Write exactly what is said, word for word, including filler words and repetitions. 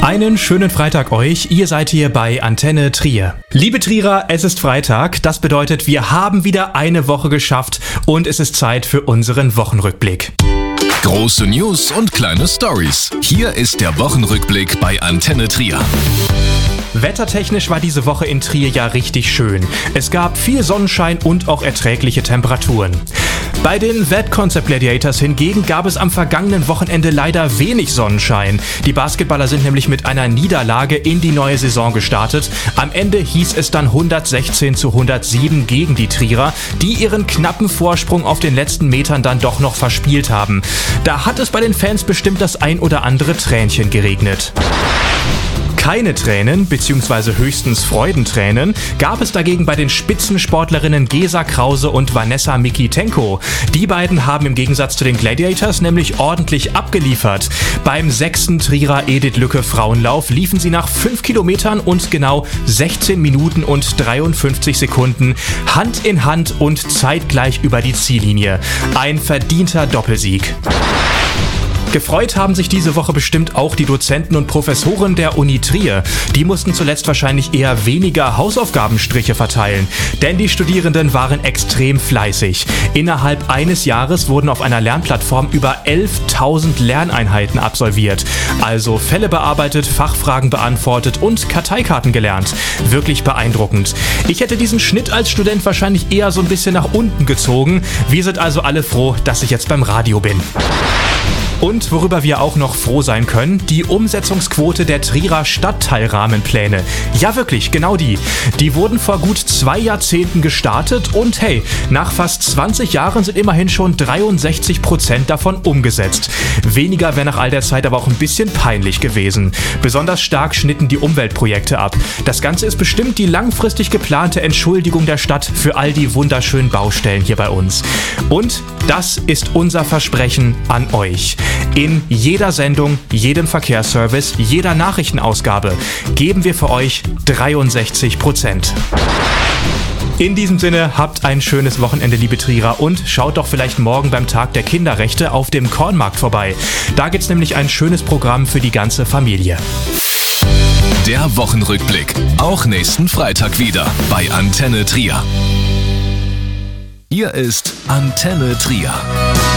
Einen schönen Freitag euch, ihr seid hier bei Antenne Trier. Liebe Trierer, es ist Freitag, das bedeutet, wir haben wieder eine Woche geschafft und es ist Zeit für unseren Wochenrückblick. Große News und kleine Stories. Hier ist der Wochenrückblick bei Antenne Trier. Wettertechnisch war diese Woche in Trier ja richtig schön. Es gab viel Sonnenschein und auch erträgliche Temperaturen. Bei den Vet Concept Gladiators hingegen gab es am vergangenen Wochenende leider wenig Sonnenschein. Die Basketballer sind nämlich mit einer Niederlage in die neue Saison gestartet. Am Ende hieß es dann hundertsechzehn zu hundertsieben gegen die Trierer, die ihren knappen Vorsprung auf den letzten Metern dann doch noch verspielt haben. Da hat es bei den Fans bestimmt das ein oder andere Tränchen geregnet. Keine Tränen bzw. höchstens Freudentränen gab es dagegen bei den Spitzensportlerinnen Gesa Krause und Vanessa Mikitenko. Die beiden haben im Gegensatz zu den Gladiators nämlich ordentlich abgeliefert. Beim sechsten Trierer Edith Lücke Frauenlauf liefen sie nach fünf Kilometern und genau sechzehn Minuten und dreiundfünfzig Sekunden Hand in Hand und zeitgleich über die Ziellinie. Ein verdienter Doppelsieg. Gefreut haben sich diese Woche bestimmt auch die Dozenten und Professoren der Uni Trier. Die mussten zuletzt wahrscheinlich eher weniger Hausaufgabenstriche verteilen, denn die Studierenden waren extrem fleißig. Innerhalb eines Jahres wurden auf einer Lernplattform über elftausend Lerneinheiten absolviert. Also Fälle bearbeitet, Fachfragen beantwortet und Karteikarten gelernt. Wirklich beeindruckend. Ich hätte diesen Schnitt als Student wahrscheinlich eher so ein bisschen nach unten gezogen. Wir sind also alle froh, dass ich jetzt beim Radio bin. Und worüber wir auch noch froh sein können, die Umsetzungsquote der Trierer Stadtteilrahmenpläne. Ja wirklich, genau die. Die wurden vor gut zwei Jahrzehnten gestartet und hey, nach fast zwanzig Jahren sind immerhin schon dreiundsechzig Prozent davon umgesetzt. Weniger wäre nach all der Zeit aber auch ein bisschen peinlich gewesen. Besonders stark schnitten die Umweltprojekte ab. Das Ganze ist bestimmt die langfristig geplante Entschuldigung der Stadt für all die wunderschönen Baustellen hier bei uns. Und das ist unser Versprechen an euch. In jeder Sendung, jedem Verkehrsservice, jeder Nachrichtenausgabe geben wir für euch dreiundsechzig Prozent. In diesem Sinne, habt ein schönes Wochenende, liebe Trierer, und schaut doch vielleicht morgen beim Tag der Kinderrechte auf dem Kornmarkt vorbei. Da gibt's nämlich ein schönes Programm für die ganze Familie. Der Wochenrückblick, auch nächsten Freitag wieder bei Antenne Trier. Hier ist Antenne Trier.